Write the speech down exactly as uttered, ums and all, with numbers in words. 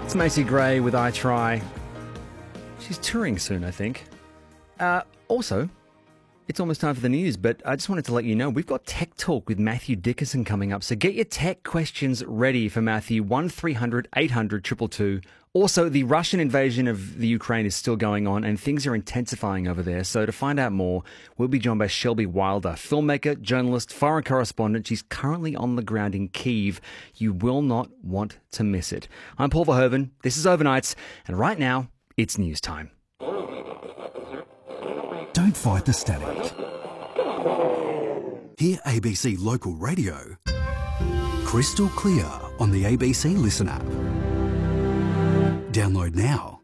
It's Macy Gray with I Try. She's touring soon, I think. Uh, also, it's almost time for the news, but I just wanted to let you know we've got Tech Talk with Matthew Dickerson coming up. So get your tech questions ready for Matthew, one three hundred eight hundred two two two. Also, the Russian invasion of the Ukraine is still going on and things are intensifying over there. So to find out more, we'll be joined by Shelby Wilder, filmmaker, journalist, foreign correspondent. She's currently on the ground in Kyiv. You will not want to miss it. I'm Paul Verhoeven. This is Overnights. And right now, it's news time. Don't fight the static. Hear A B C Local Radio crystal clear on the A B C Listen app. Download now.